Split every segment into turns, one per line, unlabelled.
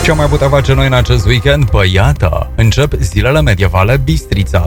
Ce am mai putea face noi în acest weekend? Păi iată, încep zilele medievale Bistrița,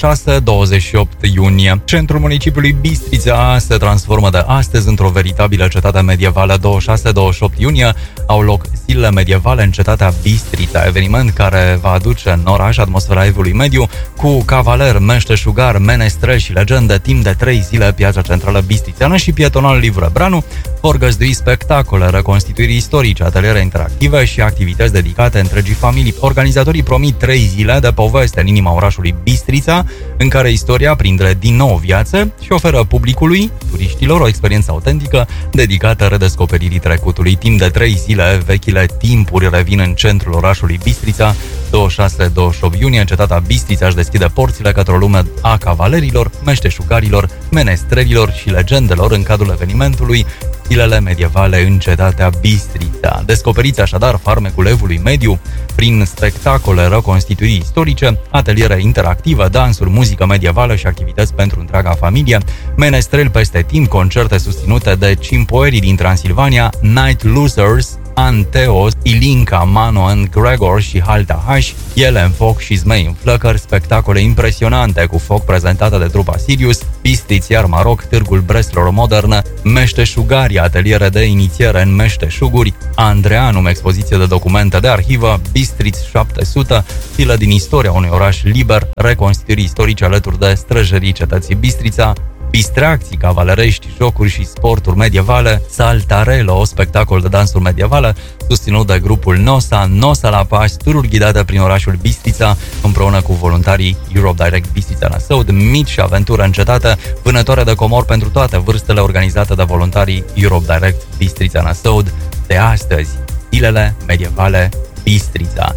26-28 iunie. Centrul municipiului Bistrița se transformă de astăzi într-o veritabilă cetate medievală. 26-28 iunie au loc zilele medievale în cetatea Bistrița, eveniment care va aduce în oraș atmosfera Evului Mediu cu cavaler, meșteșugar, menestreli și legende. Timp de 3 zile, piața centrală bistrițeană și pietonal Liviu Răbranu vor găzdui spectacole, reconstituiri istorice, ateliere interactive și activități dedicate întregii familii. Organizatorii promit 3 zile de poveste în inima orașului Bistrița, în care istoria prinde din nou viață și oferă publicului, turiștilor, o experiență autentică dedicată redescoperirii trecutului. Timp de 3 zile, vechile timpuri revin în centrul orașului Bistrița. 26-28 iunie, cetatea Bistrița își deschide porțile către o lume a cavalerilor, meșteșugarilor, menestrelilor și legendelor în cadrul evenimentului Zilele medievale în cetatea Bistrița. Descoperiți așadar farmecul Evului Mediu prin spectacole, reconstituiri istorice, ateliere interactive, dansuri, muzică medievală și activități pentru întreaga familie, menestreli peste timp, concerte susținute de cimpoerii din Transilvania, Night Losers, Anteos, Ilinca, Mano and Gregor și Halta H, ele în foc și zmei în flăcări, spectacole impresionante cu foc prezentate de trupa Sirius, Bistrițiar Maroc, Târgul Breslor Modern, meșteșugari, ateliere de inițiere în meșteșuguri, Andreanum, expoziție de documente de arhivă, Bistriț 700, filă din istoria unui oraș liber, reconstituiri istorice alături de străjerii cetății Bistrița, distracții cavalerești, jocuri și sporturi medievale, Saltarello, spectacol de dansuri medievale, susținut de grupul Nosa la Pași, tururi ghidate prin orașul Bistrița, împreună cu voluntarii Europe Direct Bistrița Năsăud, mici și aventură în cetate, vânătoare de comori pentru toate vârstele, organizate de voluntarii Europe Direct Bistrița Năsăud. De astăzi, zilele medievale Bistrița,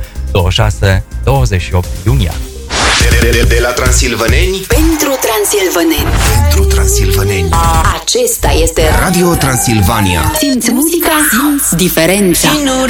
26-28 iunie.
De la transilvăneni
pentru transilvăneni.
Pentru transilvăneni.
Acesta este
Radio Transilvania.
Simți muzica, simți diferența.